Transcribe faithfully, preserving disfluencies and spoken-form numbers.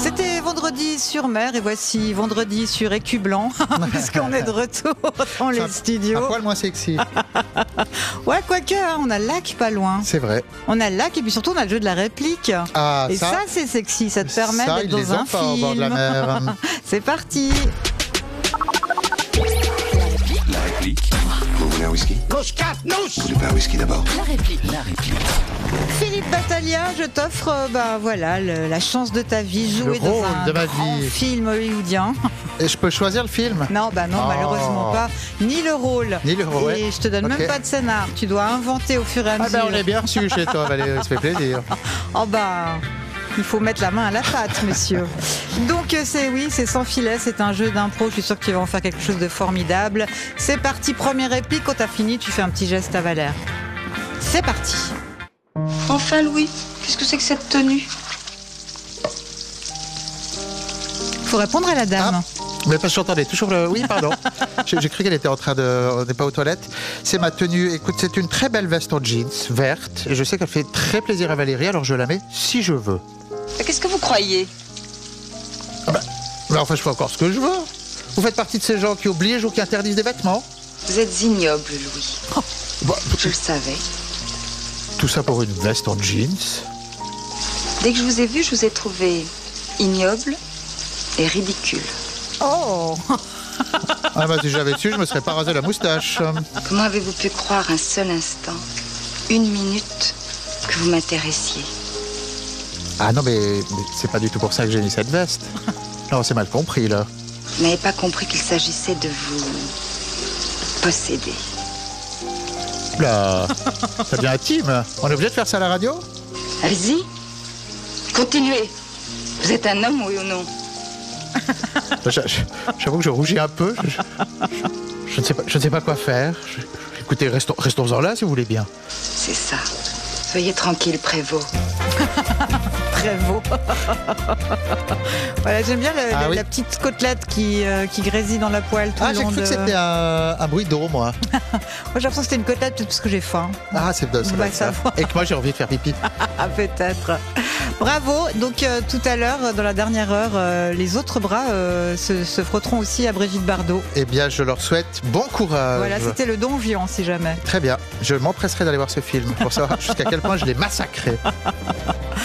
C'était vendredi sur mer et voici vendredi sur écu blanc, puisqu'on est de retour dans les un, studios. Un poil moins sexy. Ouais, quoique, hein, on a le lac pas loin. C'est vrai. On a le lac et puis surtout on a le jeu de la réplique. Ah, et ça, ça, c'est sexy, ça te permet ça, d'être ils dans les un ont pas film. au bord de la mer. C'est parti. La réplique. Vous voulez un whisky? Vous voulez pas un whisky d'abord? La réplique. La réplique. Philippe Battaglia, je t'offre euh, bah, voilà, le- la chance de ta vie, jouer Le dans rôle un de ma grand vie. film hollywoodien. Et je peux choisir le film? Non, bah non, Oh. malheureusement pas. Ni le rôle. Ni le rôle, Et ouais. je te donne Ok. même pas de scénar. Tu dois inventer au fur et à Ah mesure. ben on est bien reçu chez toi Valérie, ça fait plaisir. Oh bah, il faut mettre la main à la pâte, monsieur. Donc euh, c'est oui, c'est sans filet, c'est un jeu d'impro. Je suis sûre que tu vas en faire quelque chose de formidable. C'est parti, première réplique. Quand t'as fini, tu fais un petit geste à Valère. C'est parti. Enfin, Louis, qu'est-ce que c'est que cette tenue? Faut répondre à la dame. Mais parce que j'entendais toujours le... Oui, pardon. J'ai j'ai cru qu'elle était en train de... On n'est pas aux toilettes. C'est ma tenue. Écoute, c'est une très belle veste en jeans, verte. Et je sais qu'elle fait très plaisir à Valérie, alors je la mets si je veux. Mais qu'est-ce que vous croyez? Ah ben, mais enfin, je fais encore ce que je veux. Vous faites partie de ces gens qui obligent ou qui interdisent des vêtements? Vous êtes ignoble, Louis. Bah, Je le savais. tout ça pour une veste en jeans? Dès que je vous ai vu, je vous ai trouvé ignoble et ridicule. Oh. Ah bah si j'avais su, je me serais pas rasé la moustache. Comment avez-vous pu croire un seul instant, une minute, que vous m'intéressiez? Ah non, mais, mais c'est pas du tout pour ça que j'ai mis cette veste. Non, c'est mal compris, là. Vous n'avez pas compris qu'il s'agissait de vous posséder. Là, ça devient intime. On est obligé de faire ça à la radio? Allez-y, continuez. Vous êtes un homme, oui ou non? Je- je- J'avoue que je rougis un peu. Je, je- je ne sais pas, je ne sais pas quoi faire. Je- écoutez, restons, restons-en là si vous voulez bien. C'est ça. Soyez tranquille, Prévost. Prévost. Voilà, j'aime bien le- Ah le- oui. la petite côtelette qui, euh, qui grésille dans la poêle tout Ah, le j'ai long cru de... que c'était un, un bruit d'eau, moi. Moi, j'ai l'impression que c'était une côtelette peut-être parce que j'ai faim. Ah, c'est de ça. On doit va être ça. savoir. Et que moi, j'ai envie de faire pipi. Ah, peut-être. Bravo. Donc, euh, tout à l'heure, dans la dernière heure, euh, les autres bras euh, se, se frotteront aussi à Brigitte Bardot. Eh bien, je leur souhaite bon courage. Voilà, c'était le Don Juan, si jamais. Très bien. Je m'empresserai d'aller voir ce film pour savoir jusqu'à quel point je l'ai massacré.